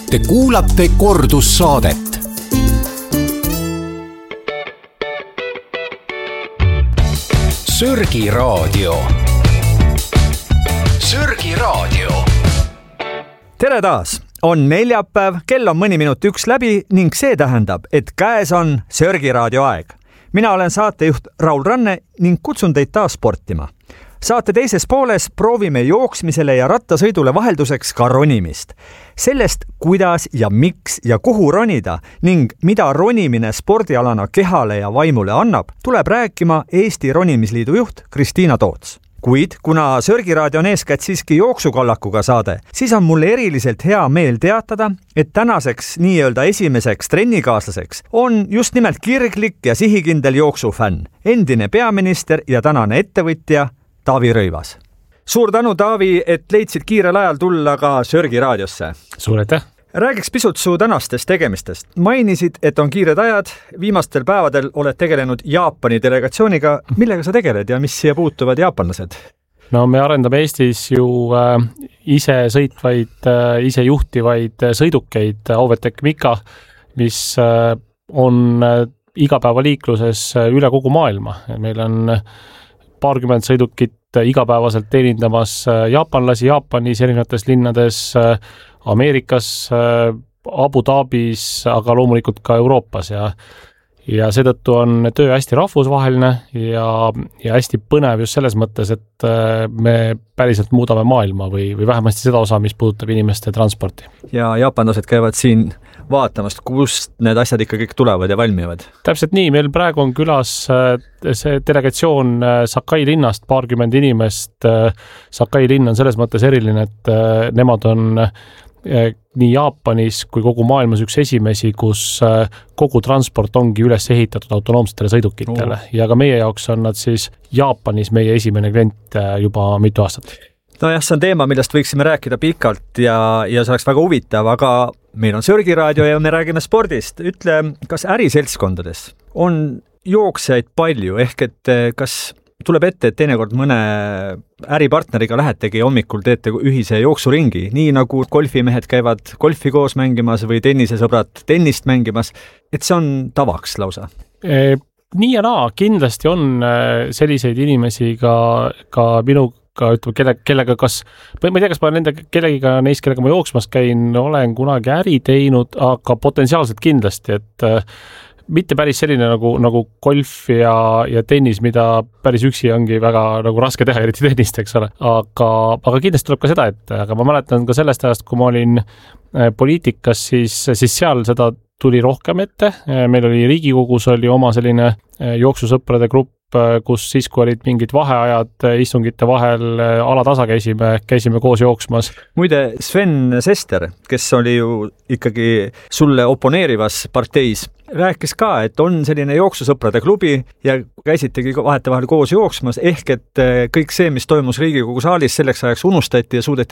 Te kuulate kordussaadet. Sörgi raadio. Sörgi raadio. Tere taas! On neljapäev, kell on mõni minut 1 läbi ning see tähendab, et käes on Sörgi raadio aeg. Mina olen saatejuht Raul Ranne ning kutsun teid taas sportima. Saate teises pooles proovime jooksmisele ja rattasõidule vahelduseks ka ronimist. Sellest, kuidas ja miks ja kuhu ronida ning mida ronimine spordialana kehale ja vaimule annab, tuleb rääkima Eesti Ronimisliidu juht Kristiina Toots. Kuid kuna Sörgi raadio on eeskätt siiski jooksukallakuga saade, siis on mulle eriliselt hea meel teatada, et tänaseks nii-öelda esimeseks trennikaaslaseks on just nimelt kirglik ja sihikindel jooksufänn, endine peaminister ja tänane ettevõtja Taavi Rõivas. Suur tänu, Taavi, et leidsid kiirel ajal tulla ka Sörgi raadiosse. Suur aitäh! Räägiks pisut su tänastest tegemistest. Mainisid, et on kiired ajad. Viimastel päevadel oled tegelenud Jaapani delegatsiooniga. Millega sa tegeled ja mis siia puutuvad jaapanlased? No me arendame Eestis ju ise sõitvaid, ise juhtivaid sõidukeid Auvetec Mika, mis on igapäevaliikluses üle kogu maailma. Meil on paarkümmend sõidukit igapäevaselt teenindamas jaapanlasi Jaapanis, erinevates linnades, Ameerikas, Abu Dhabis, aga loomulikult ka Euroopas ja seetõttu on töö hästi rahvusvaheline ja hästi põnev just selles mõttes, et me päriselt muudame maailma või vähemasti seda osa, mis puudutab inimeste transporti. Ja jaapanlased käivad siin vaatamast, kust need asjad ikka kõik tulevad ja valmivad. Täpselt nii, meil praegu on külas see delegatsioon Sakai linnast, paarkümmend inimest. Sakai linn on selles mõttes eriline, et nemad on nii Jaapanis kui kogu maailmas üks esimesi, kus kogu transport ongi üles ehitatud autonoomsetele sõidukitele ja ka meie jaoks on nad siis Jaapanis meie esimene klient juba mitu aastat. No jah, see on teema, millest võiksime rääkida pikalt ja see oleks väga huvitav, aga meil on Sörgi raadio ja me räägime spordist. Ütle, kas äriseltskondades on jooksjaid palju, ehk et kas tuleb ette, et teinekord mõne äripartneriga lähetegi hommikul teete ühise jooksuringi, nii nagu golfimehed käivad golfi koos mängimas või tennisesõbrad tennist mängimas, et see on tavaks lausa? Nii ja naa, kindlasti on selliseid inimesi ka minuga, kellega kas, ma ei tea, kas ma nende kellegiga neist, kellega ma jooksmas käin, olen kunagi äri teinud, aga potentsiaalselt kindlasti, et mitte päris selline nagu golf ja tennis, mida päris üksi ongi väga nagu raske teha, eriti tennist, eks ole. Aga kindlasti tuleb ka seda, aga ma mäletan ka sellest ajast, kui ma olin poliitikas, siis seal seda tuli rohkem ette. Meil oli Riigikogus oli oma selline jooksusõprade grupp, kus siis, kui olid mingid vaheajad istungite vahel alatasa käisime koos jooksmas. Muide, Sven Sester, kes oli ju ikkagi sulle oponeerivas parteis, rääkis ka, et on selline jooksusõprade klubi ja käisitegi vahetevahel koos jooksmas, ehk et kõik see, mis toimus Riigikogu saalis, selleks ajaks unustati ja suudeti